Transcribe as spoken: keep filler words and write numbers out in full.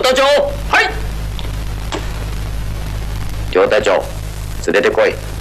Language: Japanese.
隊長。はい。両隊長、連れてこい。